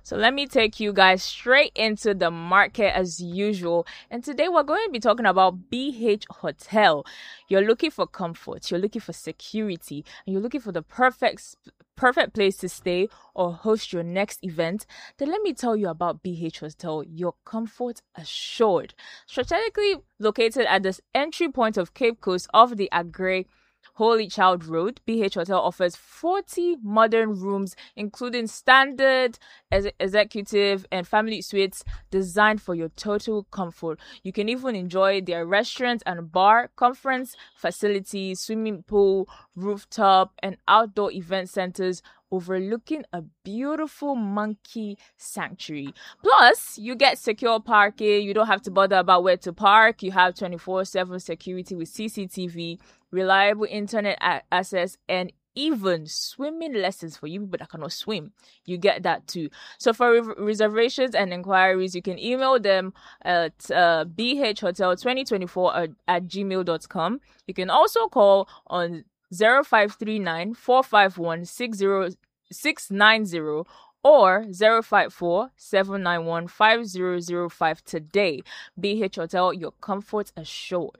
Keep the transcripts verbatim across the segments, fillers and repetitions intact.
So let me take you guys straight into the market as usual. And today we're going to be talking about B H Hotel. You're looking for comfort, you're looking for security, and you're looking for the perfect perfect place to stay or host your next event. Then let me tell you about B H Hotel, your comfort assured. Strategically located at the entry point of Cape Coast off the Aggrey Holy Child Road, B H Hotel offers forty modern rooms, including standard, ex- executive, and family suites designed for your total comfort. You can even enjoy their restaurant and bar, conference facilities, swimming pool, rooftop, and outdoor event centers overlooking a beautiful monkey sanctuary. Plus, you get secure parking. You don't have to bother about where to park. You have twenty-four seven security with C C T V, reliable internet a- access, and even swimming lessons for you people that cannot swim. You get that too. So for re- reservations and inquiries, you can email them at uh, b h hotel twenty twenty-four at, at gmail dot com. You can also call on zero five three nine four five one six zero six nine zero or zero five four seven nine one five zero zero five today. B H Hotel, your comfort assured.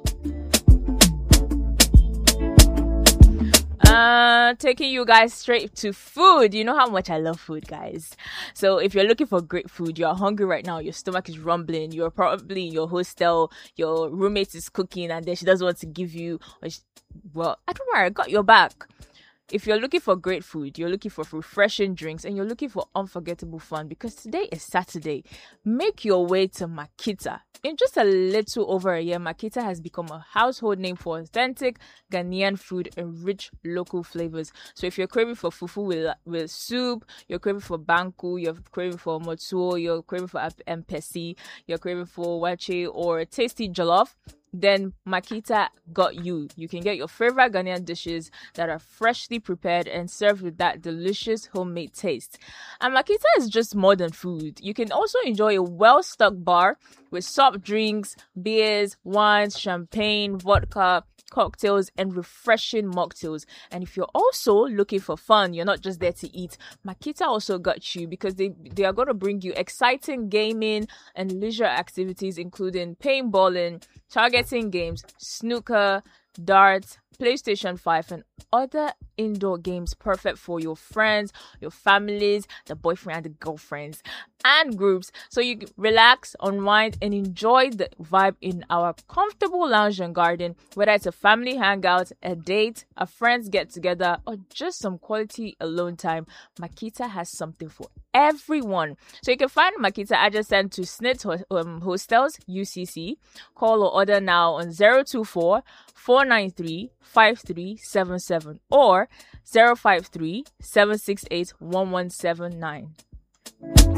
Uh, taking you guys straight to food. You know how much I love food, guys. So if you're looking for great food, you're hungry right now, your stomach is rumbling, you're probably in your hostel, your roommate is cooking and then she doesn't want to give you, well, I don't worry, I got your back. If you're looking for great food, you're looking for refreshing drinks, and you're looking for unforgettable fun, because today is Saturday, make your way to Makita. In just a little over a year, Makita has become a household name for authentic Ghanaian food and rich local flavors. So if you're craving for fufu with, with soup, you're craving for banku, you're craving for motsuo, you're craving for mpesi, you're craving for wache or tasty jollof, then Makita got you. You can get your favorite Ghanaian dishes that are freshly prepared and served with that delicious homemade taste. And Makita is just more than food. You can also enjoy a well-stocked bar with soft drinks, beers, wines, champagne, vodka, cocktails, and refreshing mocktails. And if you're also looking for fun, you're not just there to eat, Makita also got you, because they, they are going to bring you exciting gaming and leisure activities, including paintballing, targeting games, snooker, darts, PlayStation five, and other indoor games perfect for your friends, your families, the boyfriend and the girlfriends, and groups. So you can relax, unwind, and enjoy the vibe in our comfortable lounge and garden, whether it's a family hangout, a date, a friends get together, or just some quality alone time. Makita has something for everyone. So you can find Makita adjacent to Snit um, Hostels, U C C. Call or order now on zero two four four nine three five three seven seven or zero five three seven six eight one one seven nine.